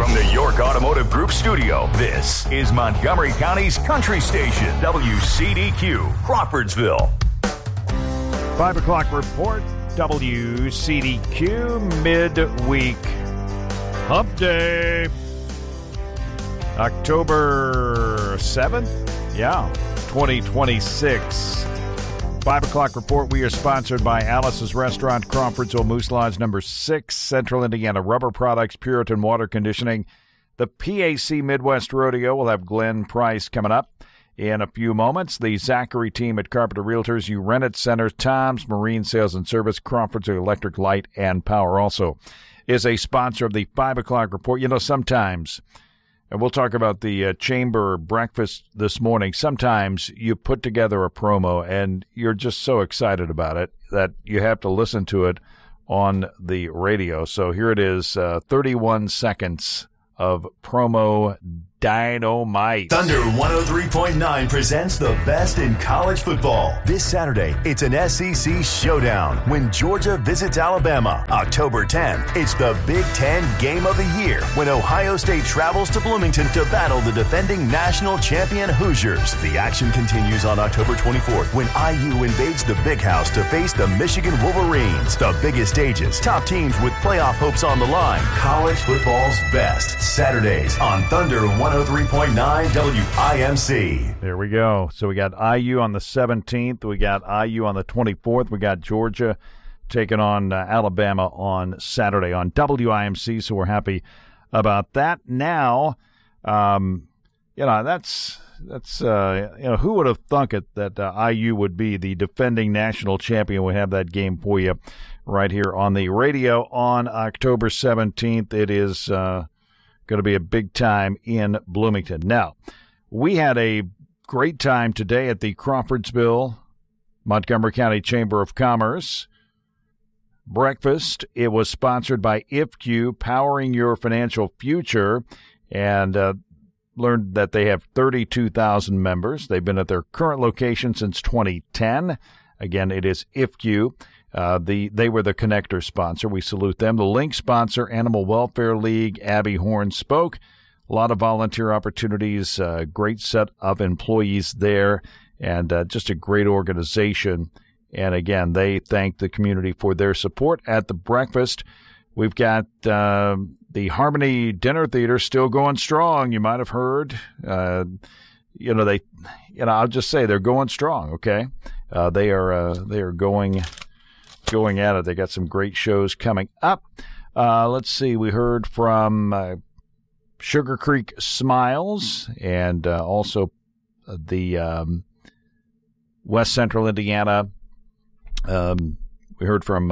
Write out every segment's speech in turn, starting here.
From the York Automotive Group studio, this is Montgomery County's country station, WCDQ, Crawfordsville. 5 o'clock report, WCDQ, midweek hump day, October 7th, 2026. 5 o'clock report, we are sponsored by Alice's Restaurant, Crawfordsville, Moose Lodge number 6, Central Indiana Rubber Products, Puritan Water Conditioning. The PAC Midwest Rodeo will have Glenn Price coming up in a few moments. The Zachary team at Carpenter Realtors, You Rent It Center, Tom's Marine Sales and Service, Crawfordsville Electric Light and Power also is a sponsor of the 5 o'clock report. You know, sometimes, and we'll talk about the chamber breakfast this morning, sometimes you put together a promo and you're just so excited about it that you have to listen to it on the radio. So here it is, 31 seconds of promo dynamite. Thunder 103.9 presents the best in college football. This Saturday, it's an SEC showdown when Georgia visits Alabama. October 10th, it's the Big Ten Game of the Year when Ohio State travels to Bloomington to battle the defending national champion Hoosiers. The action continues on October 24th when IU invades the Big House to face the Michigan Wolverines. The biggest stages, top teams with playoff hopes on the line. College football's best. Saturdays on Thunder 103.9 WIMC. There we go. So we got IU on the 17th. We got IU on the 24th. We got Georgia taking on Alabama on Saturday on WIMC. So we're happy about that. Now, who would have thunk it that IU would be the defending national champion? We have that game for you right here on the radio on October 17th. It is going to be a big time in Bloomington. Now, we had a great time today at the Crawfordsville Montgomery County Chamber of Commerce breakfast. It was sponsored by IFCU, Powering Your Financial Future, and learned that they have 32,000 members. They've been at their current location since 2010. Again, it is IFCU. They were the connector sponsor. We salute them. The link sponsor, Animal Welfare League, Abby Horn spoke. A lot of volunteer opportunities, great set of employees there, and just a great organization. And again, they thank the community for their support at the breakfast. We've got the Harmony Dinner Theater still going strong. You might have heard. I'll just say they're going strong. Okay, they are going at it. They got some great shows coming up. Let's see. We heard from Sugar Creek Smiles and also the West Central Indiana. We heard from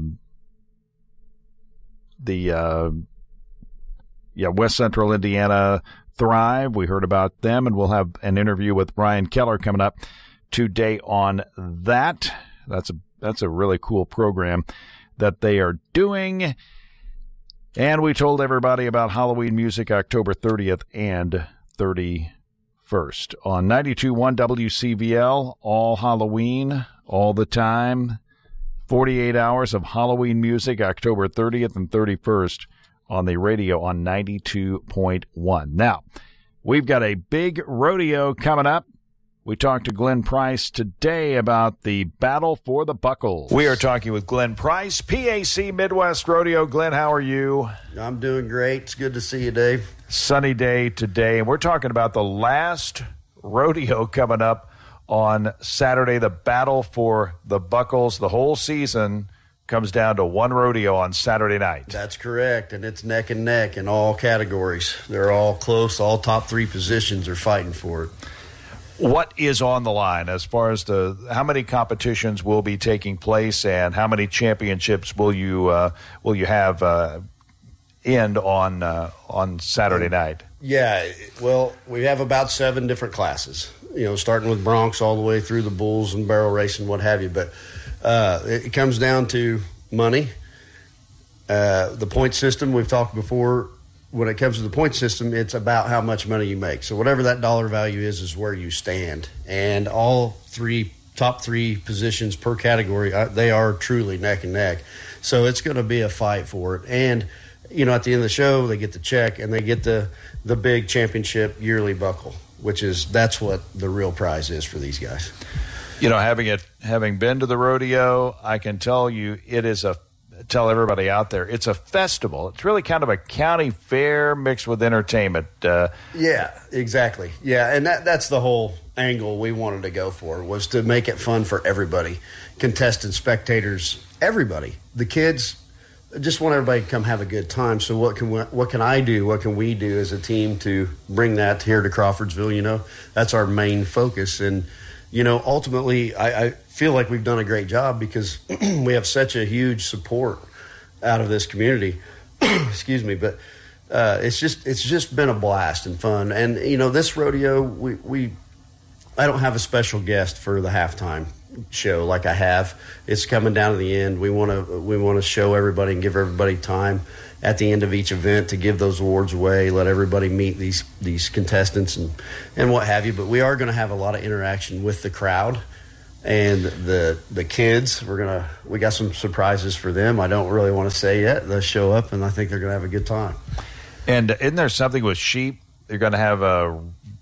West Central Indiana Thrive. We heard about them, and we'll have an interview with Ryan Keller coming up today on that. That's a really cool program that they are doing. And we told everybody about Halloween music October 30th and 31st on 92.1 WCVL, all Halloween, all the time. 48 hours of Halloween music October 30th and 31st on the radio on 92.1. Now, we've got a big rodeo coming up. We talked to Glenn Price today about the battle for the buckles. We are talking with Glenn Price, PAC Midwest Rodeo. Glenn, how are you? I'm doing great. It's good to see you, Dave. Sunny day today, and we're talking about the last rodeo coming up on Saturday, the battle for the buckles. The whole season comes down to one rodeo on Saturday night. That's correct, and it's neck and neck in all categories. They're all close. All top three positions are fighting for it. What is on the line as far as how many competitions will be taking place, and how many championships will you have end on Saturday night? Yeah, well, we have about 7 different classes. Starting with broncs all the way through the bulls and barrel racing, what have you. But it comes down to money. The point system we've talked before. When it comes to the point system, it's about how much money you make. So whatever that dollar value is where you stand. And all top three positions per category, they are truly neck and neck. So it's going to be a fight for it. And at the end of the show, they get the check and they get the big championship yearly buckle, that's what the real prize is for these guys. Having been to the rodeo, I can tell you tell everybody out there, it's a festival. It's really kind of a county fair mixed with entertainment. Yeah, exactly. Yeah, and that's the whole angle we wanted to go for, was to make it fun for everybody, contestants, spectators, everybody. The kids, just want everybody to come have a good time. So what can I do? What can we do as a team to bring that here to Crawfordsville? That's our main focus. And, ultimately, I feel like we've done a great job because we have such a huge support out of this community. Excuse me, but it's just been a blast and fun. And this rodeo, I don't have a special guest for the halftime show like I have. It's coming down to the end. We want to show everybody and give everybody time at the end of each event to give those awards away, let everybody meet these contestants and what have you. But we are going to have a lot of interaction with the crowd and the kids. We got some surprises for them. I don't really want to say yet. They'll show up, and I think they're going to have a good time. And isn't there something with sheep? They're going to have a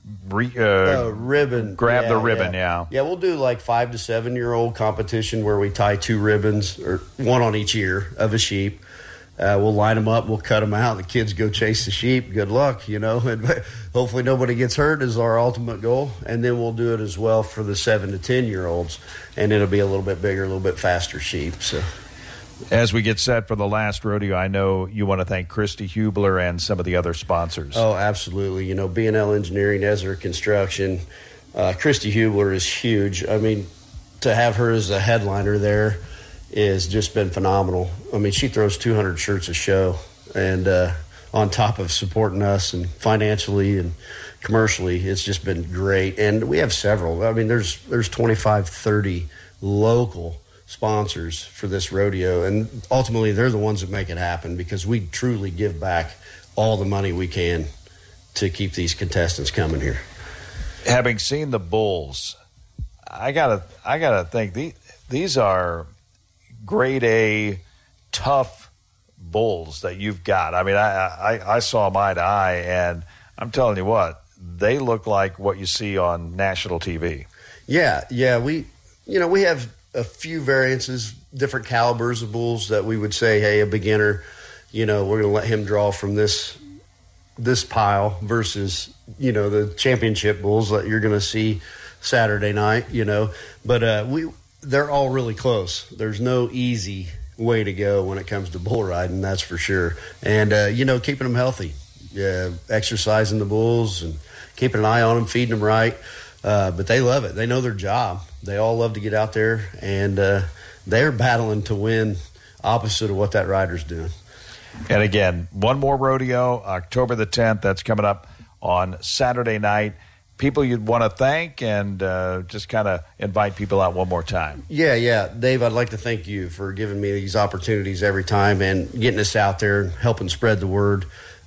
ribbon. Grab the ribbon, yeah. Yeah, we'll do like 5 to 7 year old competition where we tie 2 ribbons, or one on each ear of a sheep. We'll line them up. We'll cut them out. The kids go chase the sheep. Good luck, and hopefully nobody gets hurt is our ultimate goal. And then we'll do it as well for the 7 to 10 year olds, and it'll be a little bit bigger, a little bit faster sheep. So, as we get set for the last rodeo, I know you want to thank Christy Hubler and some of the other sponsors. Oh, absolutely. B&L Engineering, Ezra Construction. Christy Hubler is huge. I mean, to have her as a headliner there has just been phenomenal. I mean, she throws 200 shirts a show, and on top of supporting us and financially and commercially, it's just been great. And we have several. I mean, there's 25, 30 local sponsors for this rodeo, and ultimately they're the ones that make it happen because we truly give back all the money we can to keep these contestants coming here. Having seen the bulls, I gotta think these are grade A tough bulls that you've got. I mean, I saw them eye to eye, and I'm telling you what, they look like what you see on national TV. Yeah, we have a few variances, different calibers of bulls that we would say, hey, a beginner, we're going to let him draw from this pile versus, the championship bulls that you're going to see Saturday night, But they're all really close. There's no easy way to go when it comes to bull riding, that's for sure. And, keeping them healthy, exercising the bulls and keeping an eye on them, feeding them right. But they love it. They know their job. They all love to get out there, and they're battling to win opposite of what that rider's doing. And again, one more rodeo, October the 10th. That's coming up on Saturday night. People you'd want to thank, and just kind of invite people out one more time. Yeah. Dave, I'd like to thank you for giving me these opportunities every time and getting us out there and helping spread the word.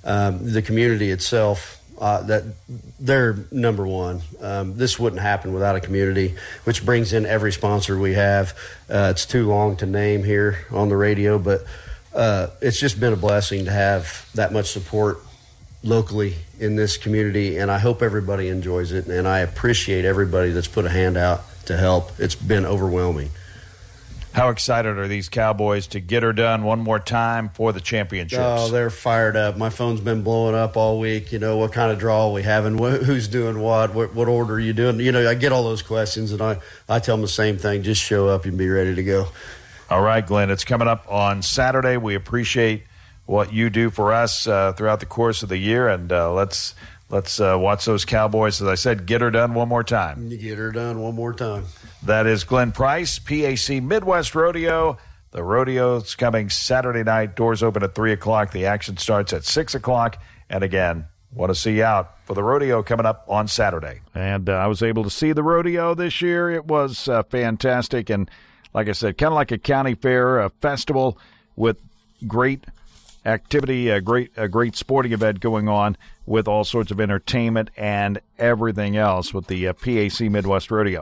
The community itself, that they're number one. This wouldn't happen without a community, which brings in every sponsor we have. It's too long to name here on the radio, but it's just been a blessing to have that much support locally in this community, and I hope everybody enjoys it, and I appreciate everybody that's put a hand out to help. It's been overwhelming. How excited are these Cowboys to get her done one more time for the championships? Oh, they're fired up. My phone's been blowing up all week. What kind of draw are we having? Who's doing what order are you doing? I get all those questions, and I tell them the same thing. Just show up and be ready to go. All right, Glenn, it's coming up on Saturday. We appreciate what you do for us throughout the course of the year, and let's watch those Cowboys, as I said, get her done one more time. Get her done one more time. That is Glenn Price, PAC Midwest Rodeo. The rodeo's coming Saturday night. Doors open at 3 o'clock. The action starts at 6 o'clock. And again, want to see you out for the rodeo coming up on Saturday. And I was able to see the rodeo this year. It was fantastic. And like I said, kind of like a county fair, a festival with great activity, a great sporting event going on with all sorts of entertainment and everything else with the PAC Midwest Rodeo.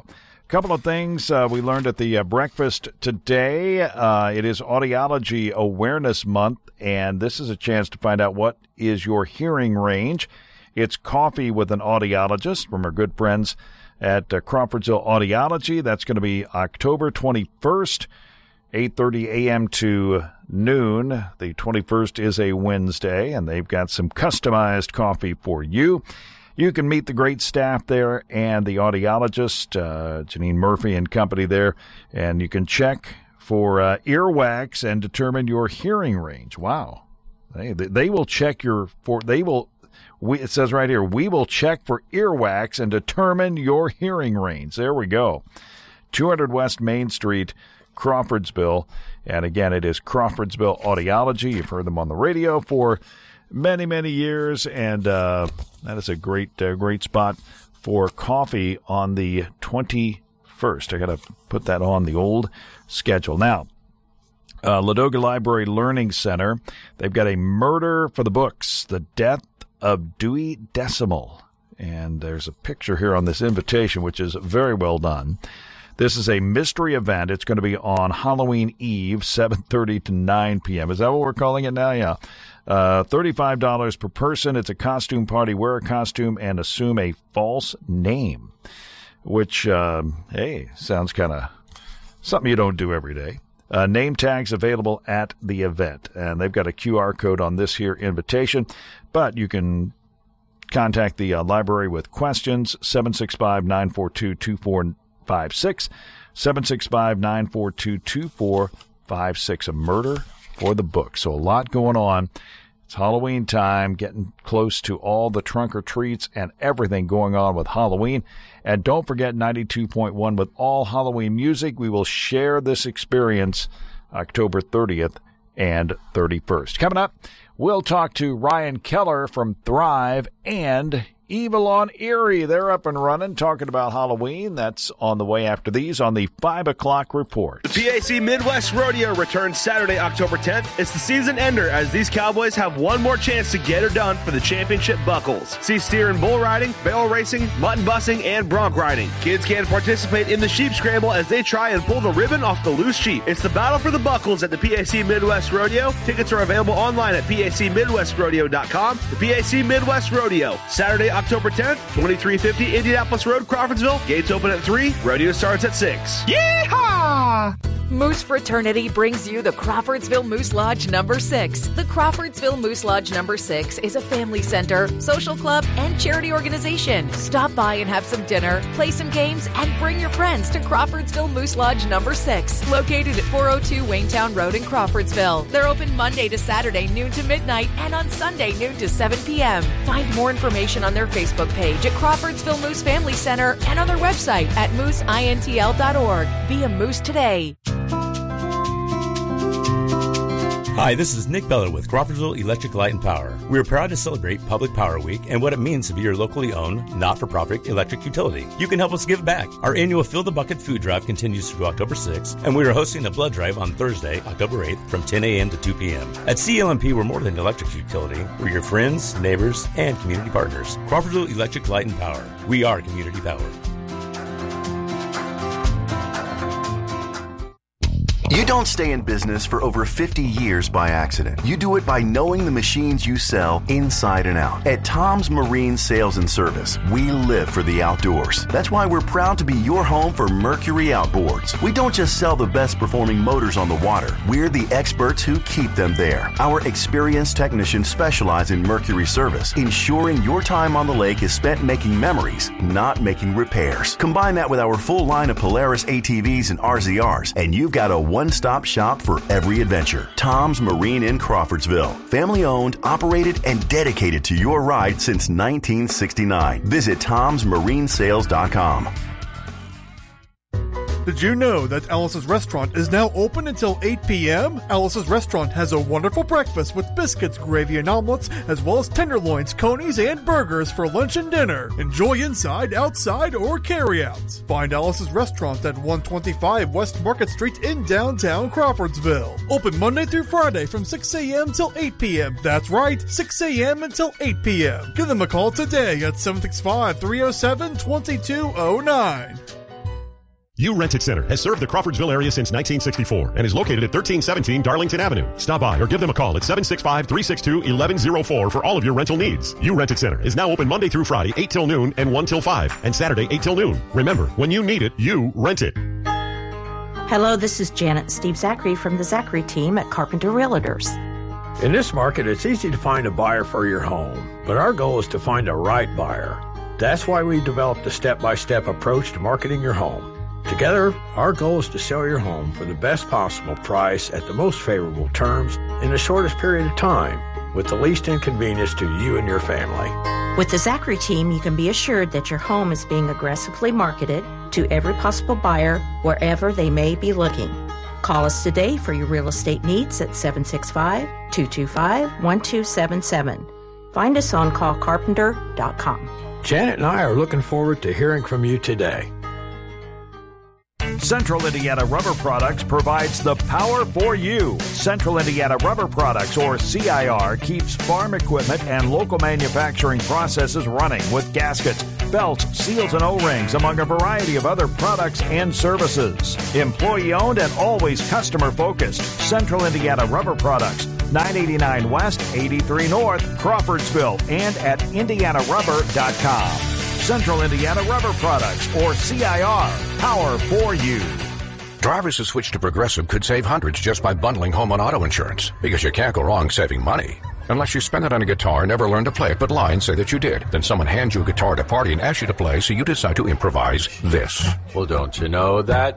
Couple of things we learned at the breakfast today. It is Audiology Awareness Month, and this is a chance to find out what is your hearing range. It's Coffee with an Audiologist from our good friends at Crawfordsville Audiology. That's going to be October 21st, 8:30 a.m. to noon. The 21st is a Wednesday, and they've got some customized coffee for you. You can meet the great staff there and the audiologist, Janine Murphy and company there, and you can check for earwax and determine your hearing range. Wow. They will check it says right here, we will check for earwax and determine your hearing range. There we go. 200 West Main Street, Crawfordsville. And again, it is Crawfordsville Audiology. You've heard them on the radio for many, many years, and that is a great spot for coffee on the 21st. I got to put that on the old schedule. Now, Ladoga Library Learning Center, they've got a Murder for the Books, The Death of Dewey Decimal. And there's a picture here on this invitation, which is very well done. This is a mystery event. It's going to be on Halloween Eve, 7:30 to 9 p.m. Is that what we're calling it now? Yeah. $35 per person. It's a costume party. Wear a costume and assume a false name, which, sounds kind of something you don't do every day. Name tags available at the event. And they've got a QR code on this here invitation, but you can contact the library with questions, 765-942-2456, 765-942-2456, a murder for the book. So a lot going on. It's Halloween time, getting close to all the trunk or treats and everything going on with Halloween. And don't forget 92.1 with all Halloween music. We will share this experience October 30th and 31st. Coming up, we'll talk to Ryan Keller from Thrive and Evil on Erie. They're up and running, talking about Halloween. That's on the way after these on the 5 o'clock report. The PAC Midwest Rodeo returns Saturday, October 10th. It's the season ender as these cowboys have one more chance to get her done for the championship buckles. See steer and bull riding, barrel racing, mutton bussing, and bronc riding. Kids can participate in the sheep scramble as they try and pull the ribbon off the loose sheep. It's the battle for the buckles at the PAC Midwest Rodeo. Tickets are available online at pacmidwestrodeo.com. The PAC Midwest Rodeo, Saturday, October 10th, 2350 Indianapolis Road, Crawfordsville. Gates open at 3. Rodeo starts at 6. Yeehaw! Moose Fraternity brings you the Crawfordsville Moose Lodge number 6. The Crawfordsville Moose Lodge number 6 is a family center, social club, and charity organization. Stop by and have some dinner, play some games, and bring your friends to Crawfordsville Moose Lodge number 6, located at 402 Waynetown Road in Crawfordsville. They're open Monday to Saturday, noon to midnight, and on Sunday, noon to 7 p.m. Find more information on their Facebook page at Crawfordsville Moose Family Center and on their website at mooseintl.org. Be a moose today. Hi, this is Nick Beller with Crawfordsville Electric Light and Power. We are proud to celebrate Public Power Week and what it means to be your locally owned, not-for-profit electric utility. You can help us give back. Our annual Fill the Bucket food drive continues through October 6th, and we are hosting a blood drive on Thursday, October 8th from 10 a.m. to 2 p.m. At CLMP, we're more than an electric utility. We're your friends, neighbors, and community partners. Crawfordsville Electric Light and Power. We are community power. You don't stay in business for over 50 years by accident. You do it by knowing the machines you sell inside and out. At Tom's Marine Sales and Service, we live for the outdoors. That's why we're proud to be your home for Mercury Outboards. We don't just sell the best performing motors on the water. We're the experts who keep them there. Our experienced technicians specialize in Mercury service, ensuring your time on the lake is spent making memories, not making repairs. Combine that with our full line of Polaris ATVs and RZRs, and you've got a one-stop shop for every adventure. Tom's Marine in Crawfordsville. Family owned, operated, and dedicated to your ride since 1969. Visit tomsmarinesales.com. Did you know that Alice's Restaurant is now open until 8 p.m.? Alice's Restaurant has a wonderful breakfast with biscuits, gravy, and omelets, as well as tenderloins, conies, and burgers for lunch and dinner. Enjoy inside, outside, or carry-out. Find Alice's Restaurant at 125 West Market Street in downtown Crawfordsville. Open Monday through Friday from 6 a.m. till 8 p.m. That's right, 6 a.m. until 8 p.m. Give them a call today at 765-307-2209. You Rent It Center has served the Crawfordsville area since 1964 and is located at 1317 Darlington Avenue. Stop by or give them a call at 765-362-1104 for all of your rental needs. You Rent It Center is now open Monday through Friday, 8 till noon and 1 till 5, and Saturday, 8 till noon. Remember, when you need it, you rent it. Hello, this is Janet and Steve Zachary from the Zachary team at Carpenter Realtors. In this market, it's easy to find a buyer for your home, but our goal is to find a right buyer. That's why we developed a step-by-step approach to marketing your home. Together, our goal is to sell your home for the best possible price at the most favorable terms in the shortest period of time with the least inconvenience to you and your family. With the Zachary team, you can be assured that your home is being aggressively marketed to every possible buyer wherever they may be looking. Call us today for your real estate needs at 765-225-1277. Find us on callcarpenter.com. Janet and I are looking forward to hearing from you today. Central Indiana Rubber Products provides the power for you. Central Indiana Rubber Products, or CIR, keeps farm equipment and local manufacturing processes running with gaskets, belts, seals, and O-rings, among a variety of other products and services. Employee-owned and always customer-focused. Central Indiana Rubber Products, 989 West, 83 North, Crawfordsville, and at indianarubber.com. Central Indiana Rubber Products, or CIR, power for you. Drivers who switch to Progressive could save hundreds just by bundling home and auto insurance, because you can't go wrong saving money. Unless you spend it on a guitar and never learn to play it, but lie and say that you did. Then someone hands you a guitar at a party and asks you to play, so you decide to improvise this. Well, don't you know that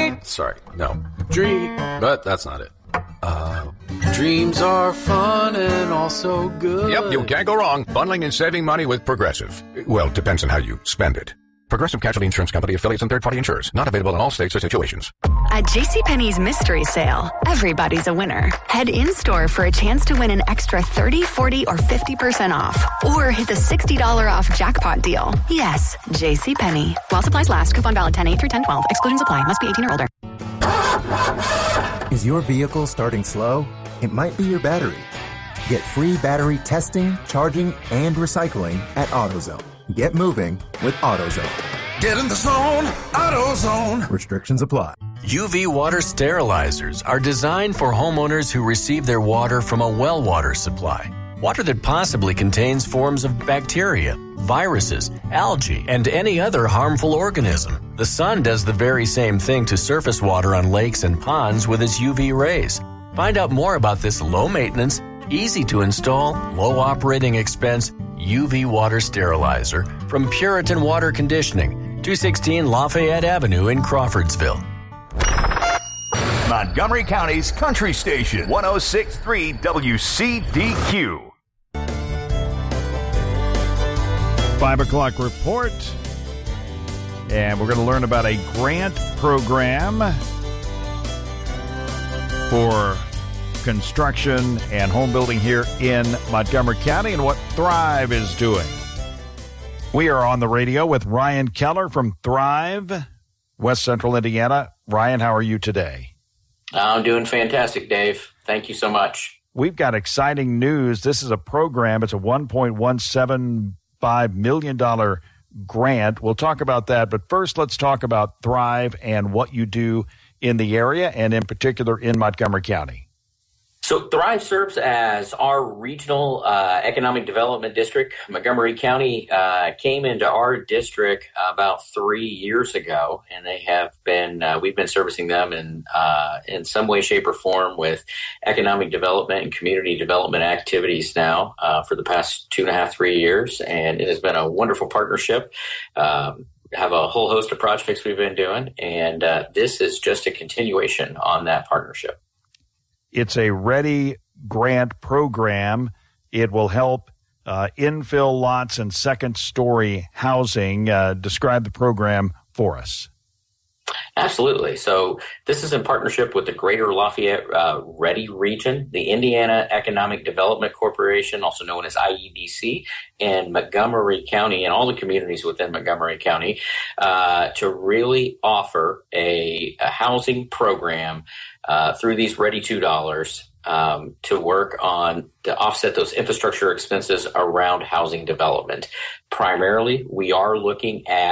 but that's not it. Dreams are fun and also good. Yep, you can't go wrong bundling and saving money with Progressive. Well, depends on how you spend it. Progressive Casualty Insurance Company, affiliates, and third-party insurers. Not available in all states or situations. At JCPenney's Mystery Sale, everybody's a winner. Head in-store for a chance to win an extra 30, 40, or 50% off. Or hit the $60 off jackpot deal. Yes, JCPenney. While supplies last. Coupon valid 10/8 through 10/12. Exclusions apply. Must be 18 or older. Is your vehicle starting slow? It might be your battery. Get free battery testing, charging, and recycling at AutoZone. Get moving with AutoZone. Get in the zone, AutoZone. Restrictions apply. UV water sterilizers are designed for homeowners who receive their water from a well water supply. Water that possibly contains forms of bacteria, viruses, algae, and any other harmful organism. The sun does the very same thing to surface water on lakes and ponds with its UV rays. Find out more about this low-maintenance, easy-to-install, low-operating expense UV water sterilizer from Puritan Water Conditioning, 216 Lafayette Avenue in Crawfordsville. Montgomery County's Country Station, 106.3 WCDQ. 5 o'clock report. And we're going to learn about a grant program for construction and home building here in Montgomery County and what Thrive is doing. We are on the radio with Ryan Keller from Thrive, West Central Indiana. Ryan, how are you today? I'm doing fantastic, Dave. Thank you so much. We've got exciting news. This is a program. It's a $1.175 million grant. We'll talk about that. But first, let's talk about Thrive and what you do in the area and in particular in Montgomery County. So Thrive serves as our regional economic development district. Montgomery County came into our district about 3 years ago, and they have been we've been servicing them in some way, shape, or form with economic development and community development activities now for the past 2.5, 3 years, and it has been a wonderful partnership. Have a whole host of projects we've been doing, and this is just a continuation on that partnership. It's a ready grant program. It will help infill lots and second-story housing. Describe the program for us. Absolutely. So this is in partnership with the Greater Lafayette Ready Region, the Indiana Economic Development Corporation, also known as IEDC, and Montgomery County and all the communities within Montgomery County to really offer a housing program through these Ready $2 to work on to offset those infrastructure expenses around housing development. Primarily, we are looking at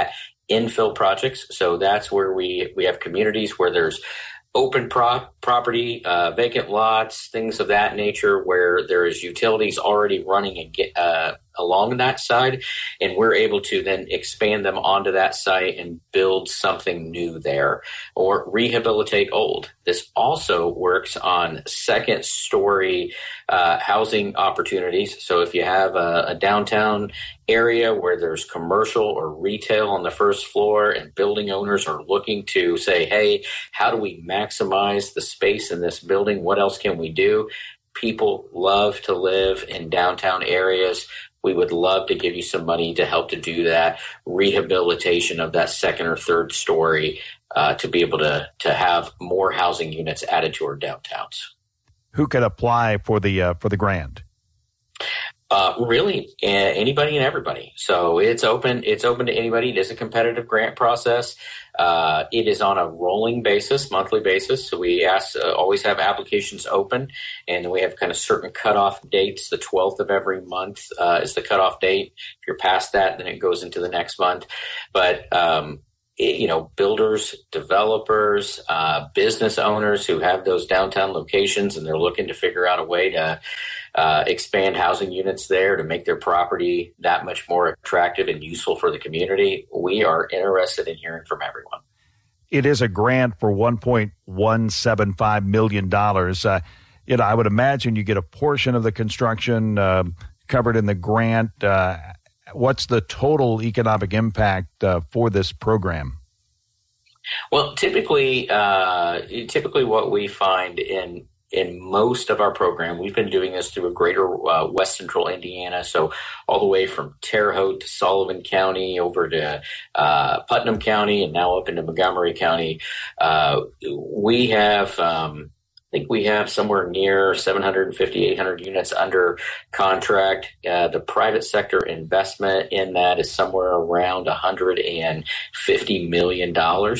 infill projects. So that's where we have communities where there's open property, vacant lots, things of that nature, where there is utilities already running along that side, and we're able to then expand them onto that site and build something new there or rehabilitate old. This also works on second story housing opportunities. So if you have a downtown area where there's commercial or retail on the first floor and building owners are looking to say, hey, how do we maximize the space in this building? What else can we do? People love to live in downtown areas. We would love to give you some money to help to do that rehabilitation of that second or third story to be able to have more housing units added to our downtowns. Who can apply for the grant? Really, anybody and everybody. So it's open. It's open to anybody. It is a competitive grant process. It is on a rolling basis, monthly basis. So we always have applications open, and we have kind of certain cutoff dates. The 12th of every month is the cutoff date. If you're past that, then it goes into the next month. But builders, developers, business owners who have those downtown locations, and they're looking to figure out a way to expand housing units there to make their property that much more attractive and useful for the community. We are interested in hearing from everyone. It is a grant for $1.175 million. I would imagine you get a portion of the construction covered in the grant. What's the total economic impact for this program? Well, typically what we find in most of our program, we've been doing this through a greater West Central Indiana, so all the way from Terre Haute to Sullivan County over to Putnam County and now up into Montgomery County. We have I think we have somewhere near 750, 800 units under contract. The private sector investment in that is somewhere around $150 million.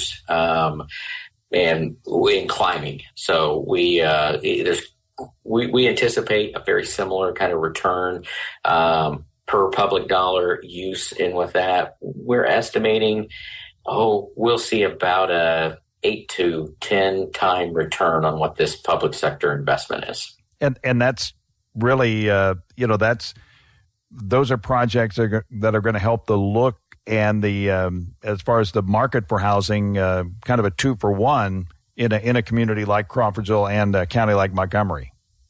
And in climbing. So we anticipate a very similar kind of return per public dollar use. And with that, we're estimating, we'll see about a 8 to 10 time return on what this public sector investment is. And that's really, those are projects that are going to help the look and the as far as the market for housing, kind of a 2-for-1 in a community like Crawfordsville and a county like Montgomery.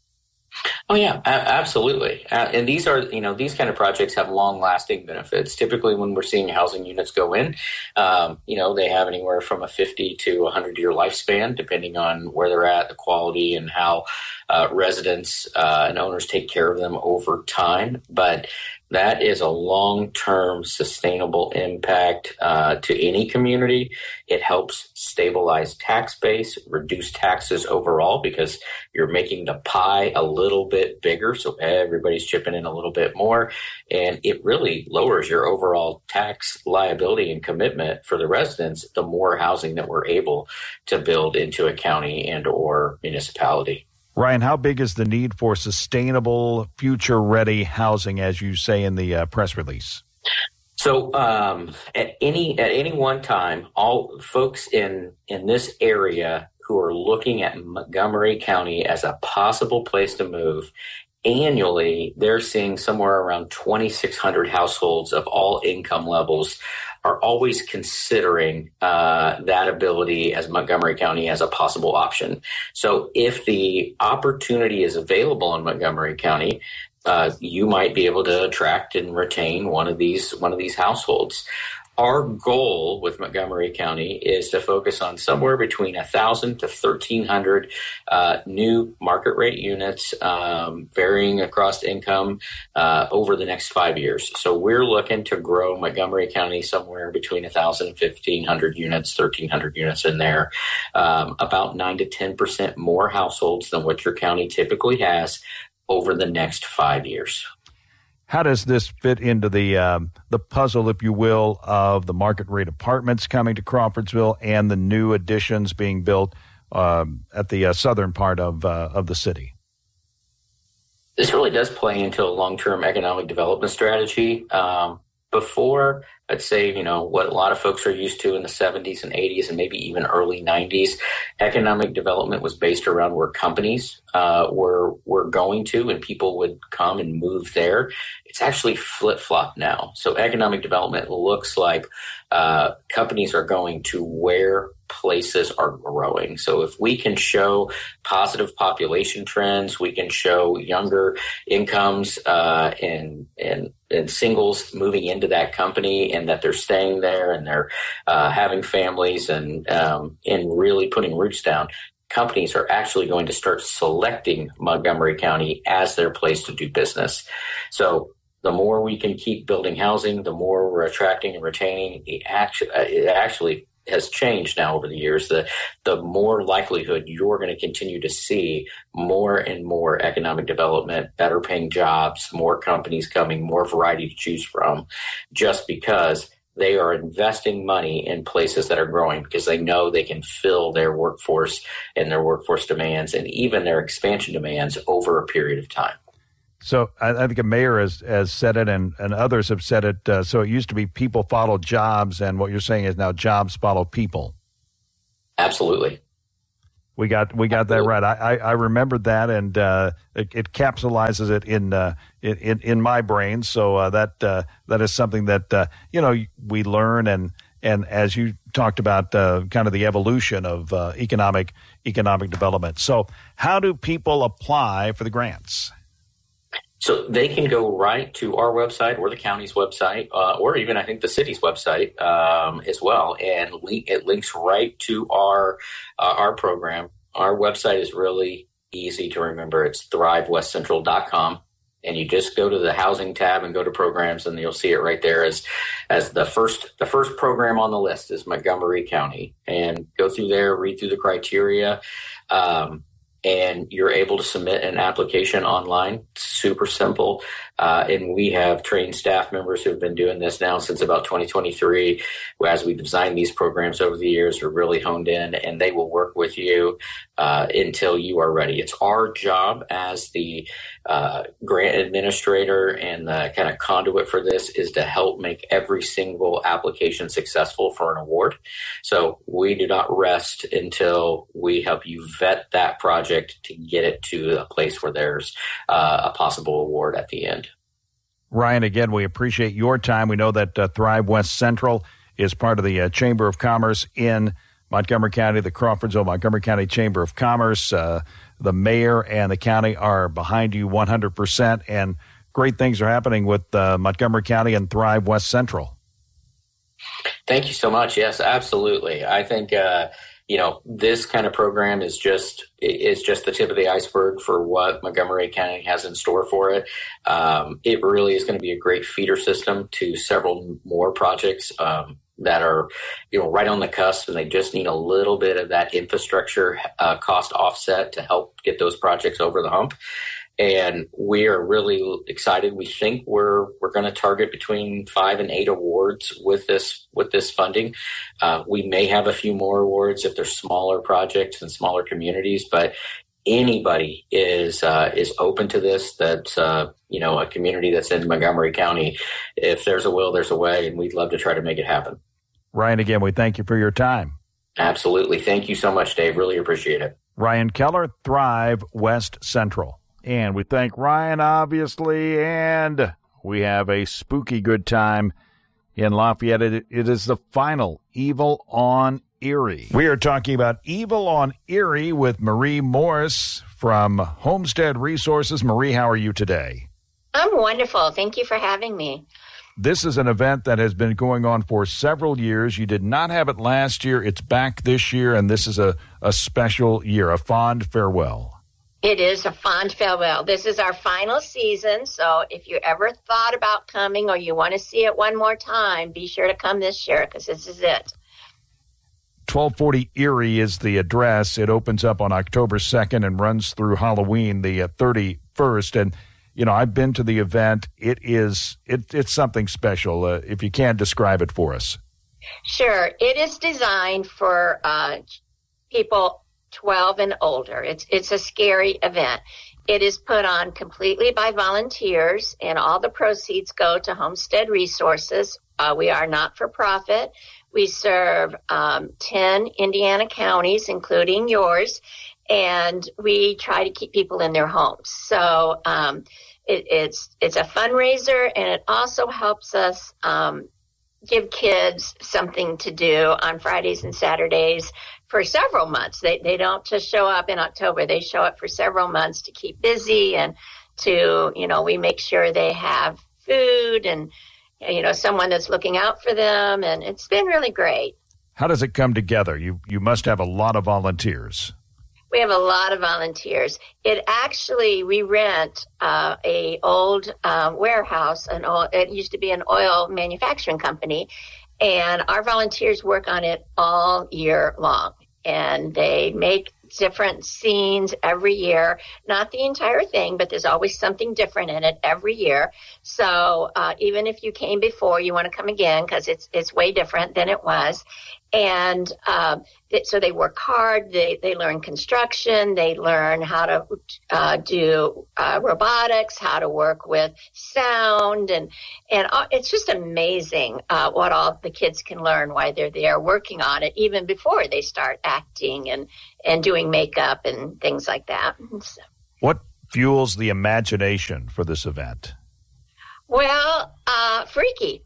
Oh yeah, absolutely. And these are, these kind of projects have long-lasting benefits. Typically, when we're seeing housing units go in, they have anywhere from a 50 to 100-year lifespan, depending on where they're at, the quality, and how residents and owners take care of them over time. But that is a long-term sustainable impact to any community. It helps stabilize tax base, reduce taxes overall because you're making the pie a little bit bigger, so everybody's chipping in a little bit more. And it really lowers your overall tax liability and commitment for the residents the more housing that we're able to build into a county and or municipality. Ryan, how big is the need for sustainable, future-ready housing, as you say in the press release? So at any one time, all folks in this area who are looking at Montgomery County as a possible place to move, annually, they're seeing somewhere around 2,600 households of all income levels are always considering that ability as Montgomery County as a possible option. So if the opportunity is available in Montgomery County, you might be able to attract and retain one of these households. Our goal with Montgomery County is to focus on somewhere between 1,000 to 1,300 new market rate units, varying across income over the next 5 years. So we're looking to grow Montgomery County somewhere between 1,000 and 1,500 units, 1,300 units in there, about 9 to 10% more households than what your county typically has over the next 5 years. How does this fit into the puzzle, if you will, of the market rate apartments coming to Crawfordsville and the new additions being built at the southern part of the city? This really does play into a long-term economic development strategy. before, I'd say, what a lot of folks are used to in the 70s and 80s and maybe even early 90s, economic development was based around where companies were going to, and people would come and move there. It's actually flip-flop now. So economic development looks like companies are going to where places are growing. So if we can show positive population trends, we can show younger incomes and singles moving into that company, and that they're staying there and they're having families and really putting roots down, companies are actually going to start selecting Montgomery County as their place to do business. So the more we can keep building housing, the more we're attracting and retaining. It actually has changed now over the years. The more likelihood you're going to continue to see more and more economic development, better paying jobs, more companies coming, more variety to choose from, just because they are investing money in places that are growing, because they know they can fill their workforce and their workforce demands and even their expansion demands over a period of time. So I think a mayor has said it, and others have said it. So it used to be people follow jobs, and what you're saying is now jobs follow people. Absolutely. We got that right. I remembered that, and it capsulizes it in my brain. So that is something that we learn, and as you talked about, kind of the evolution of economic development. So how do people apply for the grants? So they can go right to our website or the county's website, or even I think the city's website as well, and it links right to our program. Our website is really easy to remember. It's thrivewestcentral.com, and you just go to the housing tab and go to programs, and you'll see it right there as the first program on the list is Montgomery County, and go through there, read through the criteria. And you're able to submit an application online. Super simple. And we have trained staff members who have been doing this now since about 2023. As we designed these programs over the years, we're really honed in, and they will work with you until you are ready. It's our job as the grant administrator and the kind of conduit for this is to help make every single application successful for an award. So we do not rest until we help you vet that project to get it to a place where there's a possible award at the end. Ryan, again, we appreciate your time. We know that Thrive West Central is part of the Chamber of Commerce in Montgomery County, the Crawfordsville Montgomery County Chamber of Commerce. The mayor and the county are behind you 100%, and great things are happening with Montgomery County and Thrive West Central. Thank you so much. Yes, absolutely. I think this kind of program is just the tip of the iceberg for what Montgomery County has in store for it. It really is going to be a great feeder system to several more projects that are, right on the cusp, and they just need a little bit of that infrastructure cost offset to help get those projects over the hump. And we are really excited. We think we're going to target between 5 and 8 awards with this funding. We may have a few more awards if they're smaller projects and smaller communities, but anybody is open to this. That's a community that's in Montgomery County. If there's a will, there's a way, and we'd love to try to make it happen. Ryan, again, we thank you for your time. Absolutely. Thank you so much, Dave. Really appreciate it. Ryan Keller, Thrive West Central. And we thank Ryan, obviously, and we have a spooky good time in Lafayette. It is the final Evil on Erie. We are talking about Evil on Erie with Marie Morris from Homestead Resources. Marie, how are you today? I'm wonderful. Thank you for having me. This is an event that has been going on for several years. You did not have it last year. It's back this year, and this is a special year, a fond farewell. It is a fond farewell. This is our final season, so if you ever thought about coming or you want to see it one more time, be sure to come this year because this is it. 1240 Erie is the address. It opens up on October 2nd and runs through Halloween, the 31st. And, I've been to the event. It's something special. If you can describe it for us. Sure. It is designed for people 12 and older. It's a scary event. It is put on completely by volunteers, and all the proceeds go to Homestead Resources. We are not for profit. We serve 10 Indiana counties, including yours, and we try to keep people in their homes. So it's a fundraiser, and it also helps us give kids something to do on Fridays and Saturdays for several months. They don't just show up in October. They show up for several months to keep busy and to, we make sure they have food and, someone that's looking out for them. And it's been really great. How does it come together? You must have a lot of volunteers. We have a lot of volunteers. We rent a old warehouse. It used to be an oil manufacturing company, and our volunteers work on it all year long. And they make different scenes every year, not the entire thing, but there's always something different in it every year. So even if you came before, you want to come again because it's way different than it was. And so they work hard. They learn construction. They learn how to do robotics, how to work with sound, and it's just amazing what all the kids can learn while they're there working on it, even before they start acting and doing makeup and things like that. So. What fuels the imagination for this event? Well, freaky.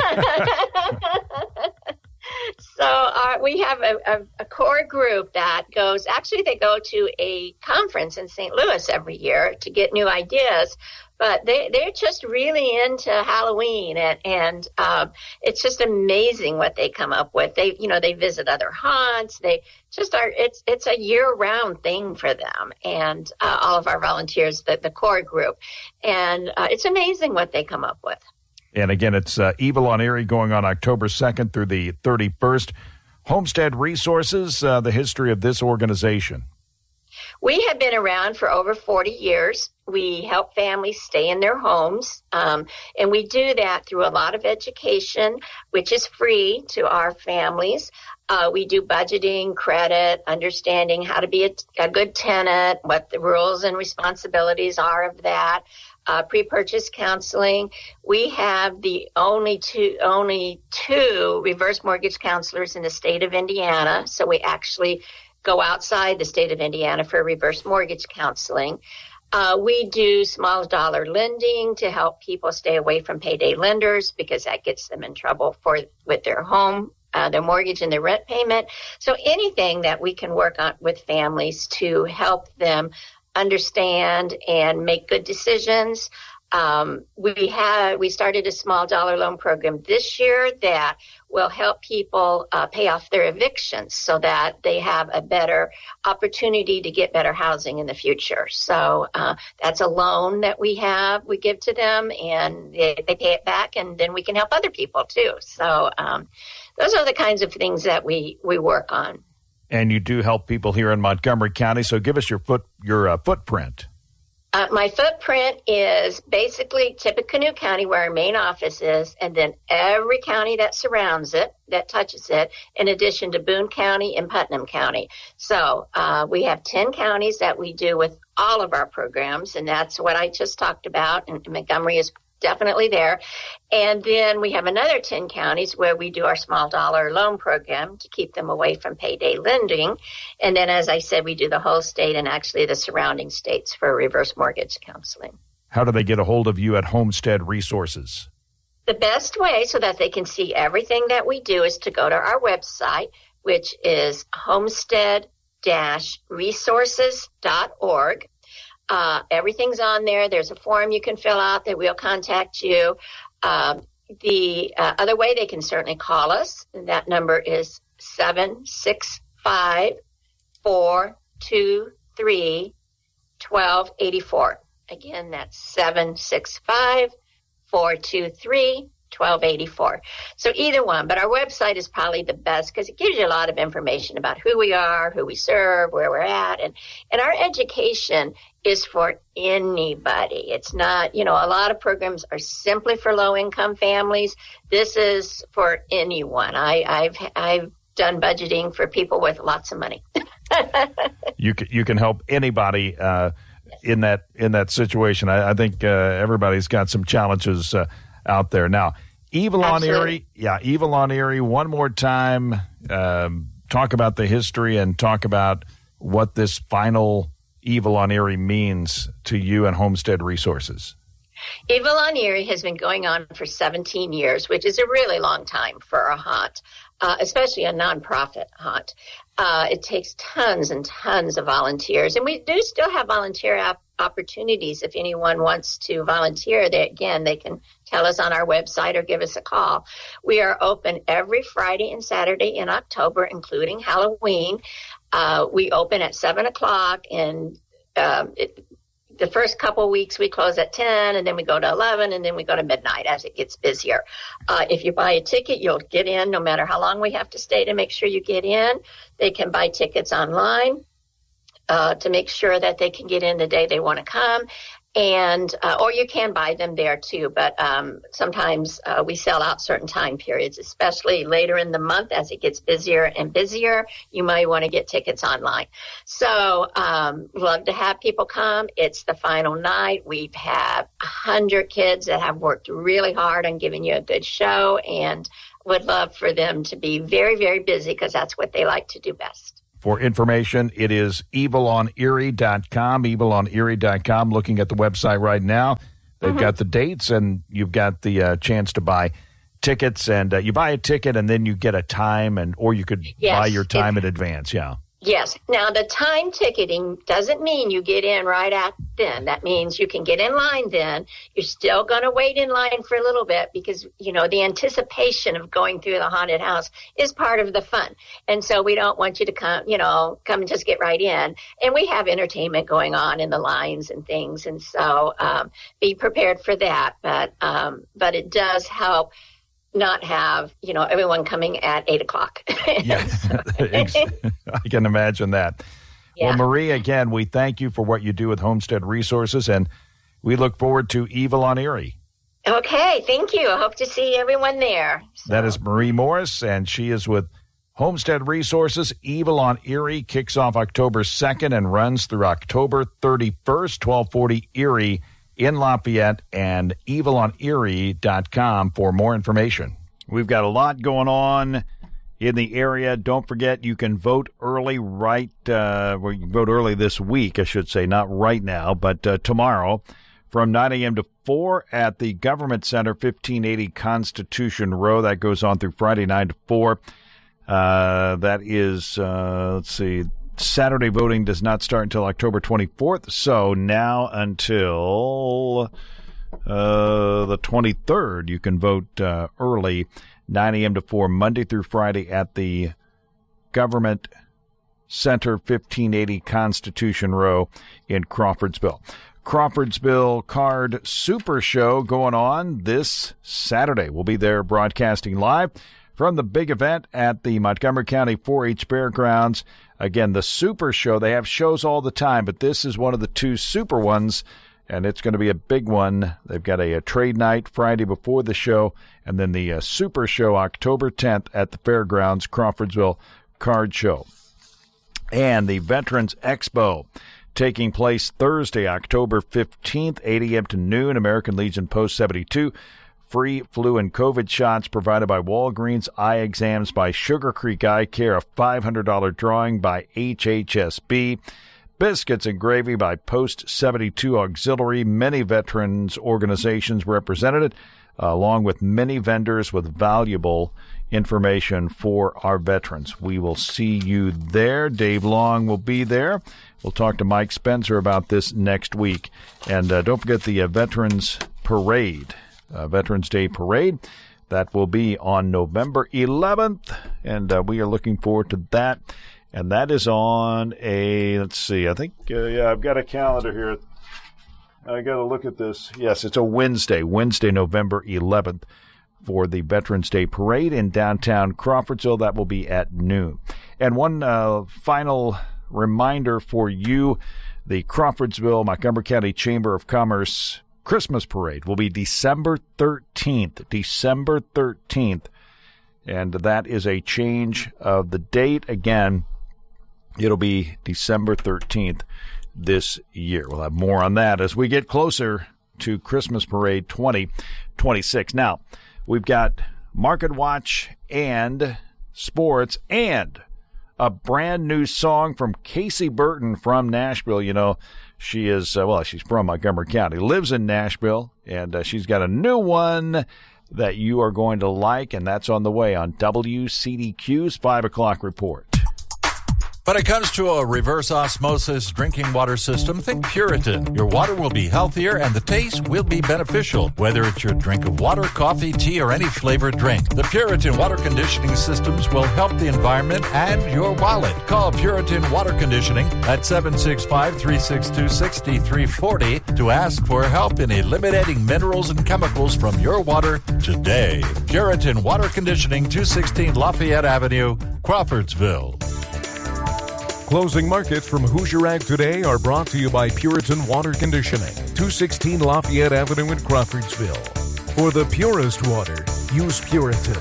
So we have a core group that goes, actually they go to a conference in St. Louis every year to get new ideas, but they're just really into Halloween and it's just amazing what they come up with. They visit other haunts. They just are, it's a year-round thing for them and all of our volunteers, the core group. And it's amazing what they come up with. And again, it's Evil on Erie going on October 2nd through the 31st. Homestead Resources, the history of this organization. We have been around for over 40 years. We help families stay in their homes, and we do that through a lot of education, which is free to our families. We do budgeting, credit, understanding how to be a good tenant, what the rules and responsibilities are of that. Pre-purchase counseling. We have the only two reverse mortgage counselors in the state of Indiana. So we actually go outside the state of Indiana for reverse mortgage counseling. We do small dollar lending to help people stay away from payday lenders because that gets them in trouble with their home, their mortgage and their rent payment. So anything that we can work on with families to help them understand and make good decisions. We started a small dollar loan program this year that will help people pay off their evictions so that they have a better opportunity to get better housing in the future. So that's a loan that we give to them, and they pay it back, and then we can help other people too. So those are the kinds of things that we work on. And you do help people here in Montgomery County, so give us your footprint. My footprint is basically Tippecanoe County, where our main office is, and then every county that surrounds it, that touches it, in addition to Boone County and Putnam County. So we have 10 counties that we do with all of our programs, and that's what I just talked about, and Montgomery is definitely there. And then we have another 10 counties where we do our small dollar loan program to keep them away from payday lending. And then, as I said, we do the whole state and actually the surrounding states for reverse mortgage counseling. How do they get a hold of you at Homestead Resources? The best way so that they can see everything that we do is to go to our website, which is homestead-resources.org. Everything's on there. There's a form you can fill out that we'll contact you. The other way, they can certainly call us. And that number is 765-423-1284. Again, that's 765-423-1284. So either one, but our website is probably the best because it gives you a lot of information about who we are, who we serve, where we're at, and our education is for anybody. It's not, a lot of programs are simply for low-income families. This is for anyone. I've done budgeting for people with lots of money. You can help anybody in that situation. I think everybody's got some challenges out there now. Evil on Erie, Evil on Erie. One more time, talk about the history and talk about what this final Evil on Erie means to you and Homestead Resources. Evil on Erie has been going on for 17 years, which is a really long time for a haunt, especially a nonprofit haunt. It takes tons and tons of volunteers, and we do still have volunteer opportunities. If anyone wants to volunteer, they can tell us on our website or give us a call. We are open every Friday and Saturday in October, including Halloween. We open at 7 o'clock, and the first couple of weeks we close at 10, and then we go to 11, and then we go to midnight as it gets busier. If you buy a ticket, you'll get in no matter how long we have to stay to make sure you get in. They can buy tickets online to make sure that they can get in the day they want to come. And or you can buy them there too, but sometimes we sell out certain time periods, especially later in the month as it gets busier and busier. You might want to get tickets online. So love to have people come. It's the final night. We've had 100 kids that have worked really hard on giving you a good show, and would love for them to be very, very busy because that's what they like to do best. For information, it is evilonerie.com, evilonerie.com. Looking at the website right now, they've got the dates, and you've got the chance to buy tickets. And you buy a ticket, and then you get a time, or you could buy your time in advance, Yes. Now, the time ticketing doesn't mean you get in right at then. That means you can get in line then. You're still going to wait in line for a little bit because, the anticipation of going through the haunted house is part of the fun. And so we don't want you to come and just get right in. And we have entertainment going on in the lines and things. And so be prepared for that. But it does help not have, everyone coming at 8 o'clock. Yeah, I can imagine that. Yeah. Well, Marie, again, we thank you for what you do with Homestead Resources, and we look forward to Evil on Erie. Okay, thank you. I hope to see everyone there. So. That is Marie Morris, and she is with Homestead Resources. Evil on Erie kicks off October 2nd and runs through October 31st, 1240 Erie in Lafayette, and evilonerie.com for more information. We've got a lot going on in the area. Don't forget, you can vote early you can vote early this week, I should say, not right now, but tomorrow from 9 a.m. to 4 at the Government Center, 1580 Constitution Row. That goes on through Friday, 9 to 4. That is, Saturday voting does not start until October 24th, so now until the 23rd, you can vote early, 9 a.m. to 4, Monday through Friday at the Government Center, 1580 Constitution Row in Crawfordsville. Crawfordsville Card Super Show going on this Saturday. We'll be there broadcasting live from the big event at the Montgomery County 4-H Fairgrounds. Again, the Super Show, they have shows all the time, but this is one of the two super ones, and it's going to be a big one. They've got a trade night Friday before the show, and then the Super Show October 10th at the Fairgrounds Crawfordsville Card Show. And the Veterans Expo taking place Thursday, October 15th, 8 a.m. to noon, American Legion Post 72. Free flu and COVID shots provided by Walgreens, eye exams by Sugar Creek Eye Care, a $500 drawing by HHSB, biscuits and gravy by Post 72 Auxiliary, many veterans organizations represented, along with many vendors with valuable information for our veterans. We will see you there. Dave Long will be there. We'll talk to Mike Spencer about this next week. And don't forget the Veterans Parade. Veterans Day Parade. That will be on November 11th, and we are looking forward to that. And that is on I've got a calendar here. I got to look at this. Yes, it's a Wednesday, November 11th for the Veterans Day Parade in downtown Crawfordsville. That will be at noon. And one final reminder for you, the Crawfordsville Montgomery County Chamber of Commerce Christmas Parade will be December 13th, and that is a change of the date. Again, it'll be December 13th this year. We'll have more on that as we get closer to Christmas Parade 2026. Now, we've got Market Watch and sports and a brand new song from Casey Burton from Nashville. You know, she is, she's from Montgomery County, lives in Nashville, and she's got a new one that you are going to like, and that's on the way on WCDQ's 5 o'clock report. When it comes to a reverse osmosis drinking water system, think Puritan. Your water will be healthier and the taste will be beneficial, whether it's your drink of water, coffee, tea, or any flavored drink. The Puritan water conditioning systems will help the environment and your wallet. Call Puritan Water Conditioning at 765-362-6340 to ask for help in eliminating minerals and chemicals from your water today. Puritan Water Conditioning, 216 Lafayette Avenue, Crawfordsville. Closing markets from Hoosier Ag Today are brought to you by Puritan Water Conditioning, 216 Lafayette Avenue in Crawfordsville. For the purest water, use Puritan.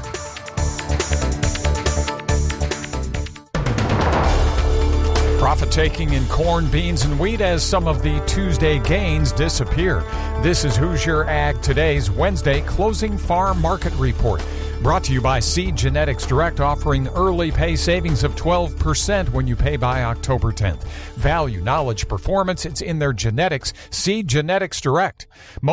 Profit-taking in corn, beans, and wheat as some of the Tuesday gains disappear. This is Hoosier Ag Today's Wednesday Closing Farm Market Report. Brought to you by Seed Genetics Direct, offering early pay savings of 12% when you pay by October 10th. Value, knowledge, performance, it's in their genetics. Seed Genetics Direct.